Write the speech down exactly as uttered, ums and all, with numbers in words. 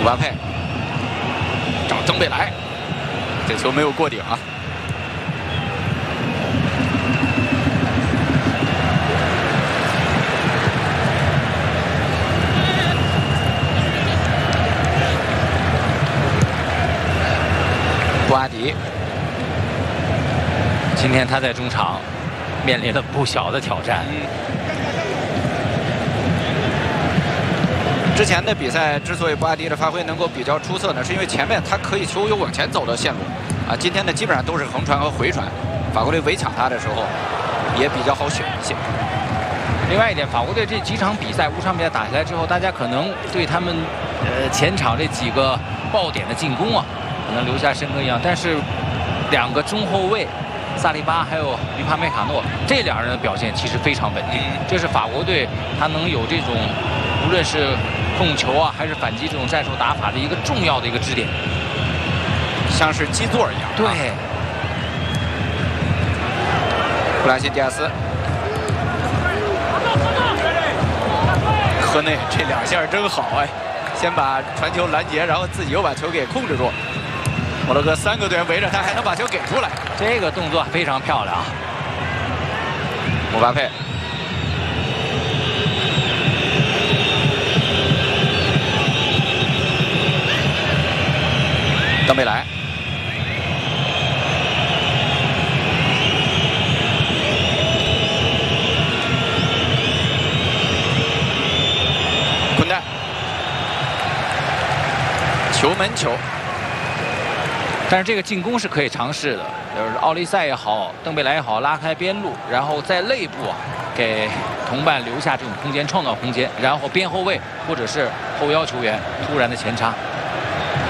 巴佩找登贝莱，这球没有过顶啊。 布阿迪， 今天他在中场面临了不小的挑战。 嗯、之前的比赛之所以布阿迪的发挥能够比较出色呢，是因为前面他可以球有往前走的线路啊。今天呢，基本上都是横传和回传，法国队围抢他的时候也比较好选一些。 另外一点，法国队这几场比赛，五场比赛打下来之后，大家可能对他们呃前场这几个爆点的进攻啊。 可能留下深刻印象，但是两个中后卫萨利巴还有于帕梅卡诺这两人的表现其实非常稳定，这是法国队他能有这种无论是控球啊还是反击这种战术打法的一个重要的一个支点， 像是基座一样。 对， 布拉辛迪亚斯，科内这两下真好哎，先把传球拦截，然后自己又把球给控制住。 摩洛哥三个队员围着他，还能把球给出来， 这个动作非常漂亮。 姆巴佩，登贝莱，昆代，球门球。 但是这个进攻是可以尝试的，就是奥利塞也好，登贝莱也好，拉开边路，然后在内部啊给同伴留下这种空间，创造空间，然后边后卫或者是后腰球员突然的前插，